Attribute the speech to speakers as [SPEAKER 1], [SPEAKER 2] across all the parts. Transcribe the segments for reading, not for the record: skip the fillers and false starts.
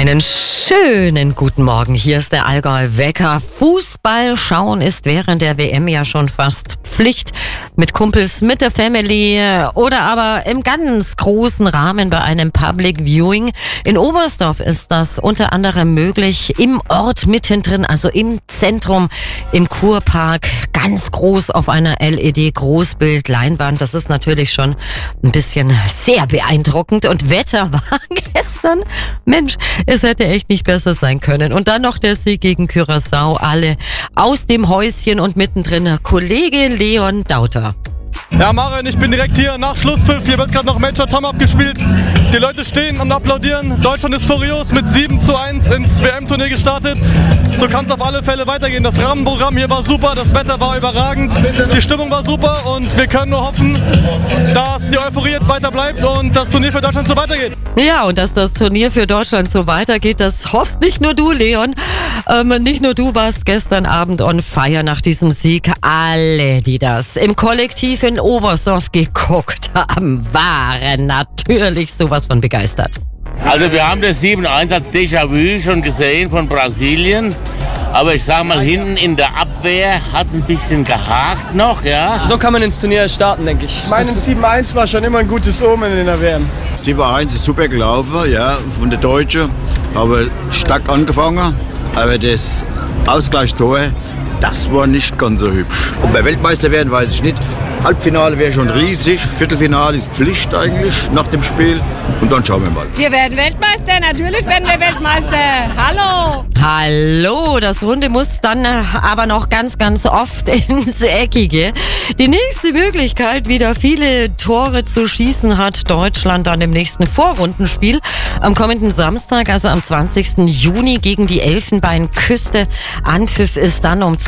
[SPEAKER 1] Einen schönen guten Morgen. Hier ist der Allgäu-Wecker. Fußball schauen ist während der WM ja schon fast Pflicht. Mit Kumpels, mit der Family oder aber im ganz großen Rahmen bei einem Public Viewing. In Oberstdorf ist das unter anderem möglich. Im Ort mittendrin, also im Zentrum, im Kurpark. Ganz groß auf einer LED-Großbild-Leinwand. Das ist natürlich schon ein bisschen sehr beeindruckend. Und Wetter war gestern, Mensch, es hätte echt nicht besser sein können. Und dann noch der Sieg gegen Curaçao. Alle aus dem Häuschen und mittendrin Kollege Leon Dauter.
[SPEAKER 2] Ja, Maren, ich bin direkt hier nach Schlusspfiff. Hier wird gerade noch Major Tom abgespielt. Die Leute stehen und applaudieren. Deutschland ist furios mit 7:1 ins WM-Turnier gestartet. So kann es auf alle Fälle weitergehen. Das Rahmenprogramm hier war super, das Wetter war überragend, die Stimmung war super und wir können nur hoffen, dass die Euphorie jetzt weiter bleibt und das Turnier für Deutschland so weitergeht.
[SPEAKER 1] Ja, und dass das Turnier für Deutschland so weitergeht, das hoffst nicht nur du, Leon. Nicht nur du warst gestern Abend on fire nach diesem Sieg. Alle, die das im Kollektiv in Oberstdorf geguckt haben, waren natürlich sowas von begeistert.
[SPEAKER 3] Also wir haben das 7:1 als Déjà-vu schon gesehen von Brasilien. Aber ich sag mal, hinten in der Abwehr hat es ein bisschen gehakt noch, ja.
[SPEAKER 4] So kann man ins Turnier starten, denke ich.
[SPEAKER 5] Mein 7:1 war schon immer ein gutes Omen in der WM.
[SPEAKER 6] 7:1 ist super gelaufen, ja, von der Deutschen. Aber stark angefangen. Aber das Ausgleichstor, das war nicht ganz so hübsch. Ob wir Weltmeister werden, weiß ich nicht. Halbfinale wäre schon riesig. Viertelfinale ist Pflicht eigentlich nach dem Spiel. Und dann schauen wir mal.
[SPEAKER 7] Wir werden Weltmeister, natürlich werden wir Weltmeister. Hallo!
[SPEAKER 1] Hallo, das Runde muss dann aber noch ganz, ganz oft ins Eckige. Die nächste Möglichkeit, wieder viele Tore zu schießen, hat Deutschland dann im nächsten Vorrundenspiel am kommenden Samstag, also am 20. Juni gegen die Elfenbeinküste. Anpfiff ist dann um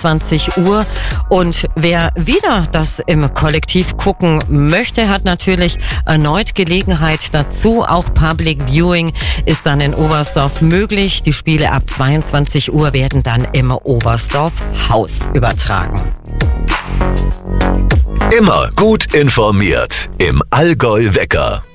[SPEAKER 1] 22 Uhr. Und wer wieder das im Kollektiv gucken möchte, hat natürlich erneut Gelegenheit dazu. Auch Public Viewing ist dann in Oberstdorf möglich. Die Spiele ab 22 Uhr werden dann im Oberstdorf Haus übertragen.
[SPEAKER 8] Immer gut informiert im Allgäu-Wecker.